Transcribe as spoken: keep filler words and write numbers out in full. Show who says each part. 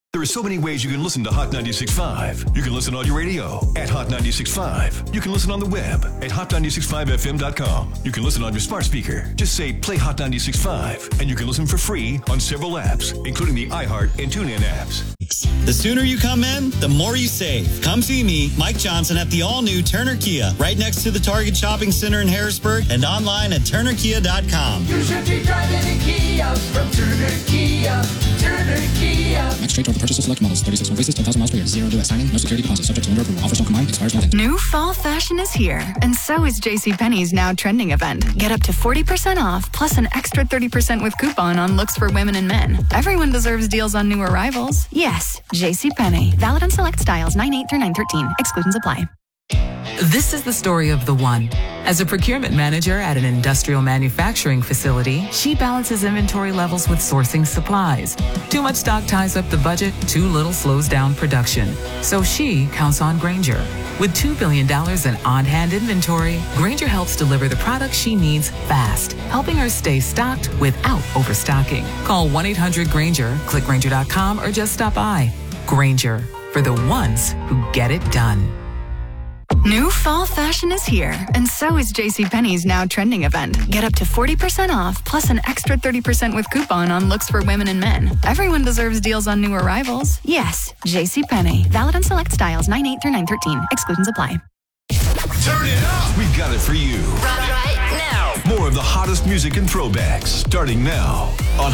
Speaker 1: There are so many ways you can listen to Hot ninety-six point five. You can listen on your radio at Hot ninety-six point five. You can listen on the web at hot ninety-six point five f m dot com. You can listen on your smart speaker. Just say play Hot ninety-six point five, and you can listen for free on several apps, including the iHeart and TuneIn apps.
Speaker 2: The sooner you come in, the more you save. Come see me, Mike Johnson, at the all-new Turner Kia, right next to the Target Shopping Center in Harrisburg, and online at turner kia dot com.
Speaker 3: You should be driving a Kia from Turner Kia. Turner Kia.
Speaker 4: Next trade total purchase of select models. thirty-six month basis, ten thousand miles per year. Zero due at signing. No security deposit. Subject to owner approval. Offers not combined. Expires not.
Speaker 5: New fall fashion is here, and so is JCPenney's Now Trending event. Get up to forty percent off, plus an extra thirty percent with coupon on looks for women and men. Everyone deserves deals on new arrivals. Yes, JCPenney. Valid on select styles nine eight through nine thirteen. Exclusions apply.
Speaker 6: This is the story of the one. As a procurement manager at an industrial manufacturing facility, she balances inventory levels with sourcing supplies. Too much stock ties up the budget, too little slows down production. So she counts on Grainger. With two billion dollars in on-hand inventory, Grainger helps deliver the products she needs fast, helping her stay stocked without overstocking. Call one eight hundred Grainger, click Grainger dot com, or just stop by. Grainger, for the ones who get it done.
Speaker 5: New fall fashion is here, and so is JCPenney's Now Trending event. Get up to forty percent off, plus an extra thirty percent with coupon on looks for women and men. Everyone deserves deals on new arrivals. Yes, JCPenney. Valid on select styles nine eight through nine thirteen. Exclusions apply.
Speaker 1: Turn it up! We've got it for you.
Speaker 3: Right, right now.
Speaker 1: More of the hottest music and throwbacks, starting now on